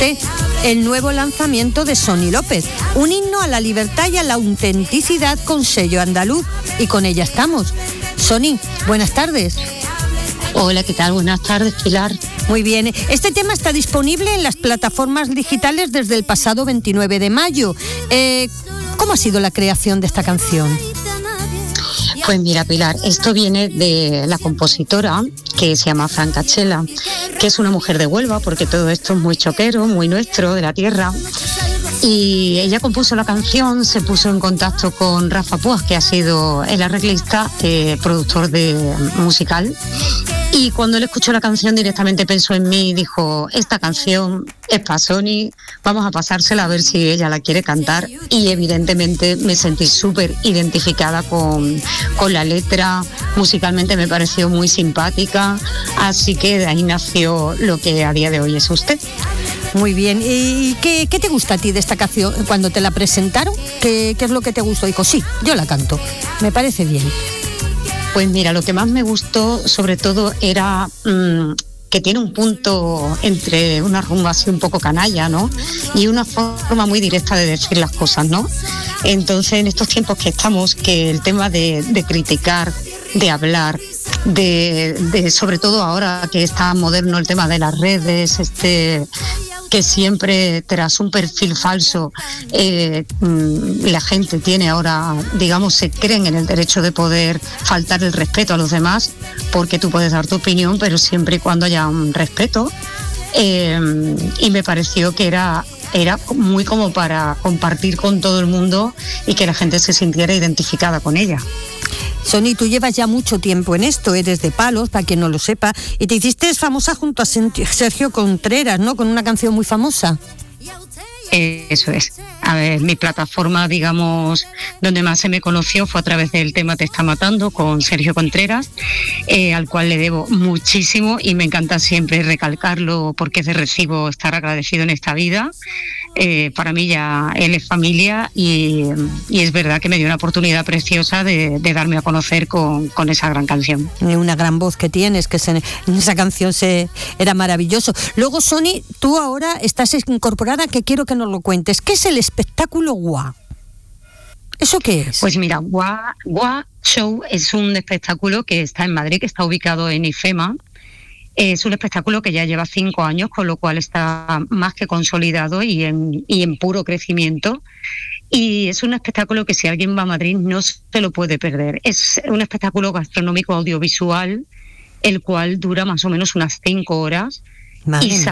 usted el nuevo lanzamiento de Sony López, un himno a la libertad y a la autenticidad con sello andaluz, y con ella estamos. Sony, buenas tardes. Hola, ¿qué tal? Buenas tardes, Pilar. Muy bien. Este tema está disponible en las plataformas digitales desde el pasado 29 de mayo. ¿Cómo ha sido la creación de esta canción? Pues mira, Pilar, esto viene de la compositora, que se llama Francachela, que es una mujer de Huelva, porque todo esto es muy choquero, muy nuestro, de la tierra. Y ella compuso la canción, se puso en contacto con Rafa Puas, que ha sido el arreglista, productor musical. Y cuando él escuchó la canción directamente pensó en mí y dijo, esta canción es para Sony, vamos a pasársela a ver si ella la quiere cantar. Y evidentemente me sentí súper identificada con la letra, musicalmente me pareció muy simpática, así que de ahí nació lo que a día de hoy es usted. Muy bien. ¿Y qué te gusta a ti de esta canción? Cuando te la presentaron, ¿qué es lo que te gustó? Dijo, sí, yo la canto, me parece bien. Pues mira, lo que más me gustó sobre todo era que tiene un punto entre una rumba así un poco canalla, ¿no? Y una forma muy directa de decir las cosas, ¿no? Entonces, en estos tiempos que estamos, que el tema de criticar, de hablar, de sobre todo ahora que está moderno el tema de las redes, que siempre tras un perfil falso la gente tiene ahora, digamos, se creen en el derecho de poder faltar el respeto a los demás, porque tú puedes dar tu opinión, pero siempre y cuando haya un respeto. Y me pareció que era muy como para compartir con todo el mundo y que la gente se sintiera identificada con ella. Sony, tú llevas ya mucho tiempo en esto, eres de Palos, para quien no lo sepa, y te hiciste famosa junto a Sergio Contreras, ¿no? Con una canción muy famosa. Eso es. A ver, mi plataforma, digamos, donde más se me conoció fue a través del tema Te está matando con Sergio Contreras, al cual le debo muchísimo y me encanta siempre recalcarlo porque es de recibo estar agradecido en esta vida. Para mí ya él es familia y es verdad que me dio una oportunidad preciosa de darme a conocer con esa gran canción. Una gran voz que tienes, que en esa canción era maravilloso. Luego, Sony, tú ahora estás incorporada, que quiero que nos lo cuentes. ¿Qué es el espectáculo GUA? ¿Eso qué es? Pues mira, GUA Show es un espectáculo que está en Madrid, que está ubicado en IFEMA. Es un espectáculo que ya lleva 5 años, con lo cual está más que consolidado y en puro crecimiento. Y es un espectáculo que si alguien va a Madrid no se lo puede perder. Es un espectáculo gastronómico audiovisual, el cual dura más o menos unas 5 horas. Madre y sale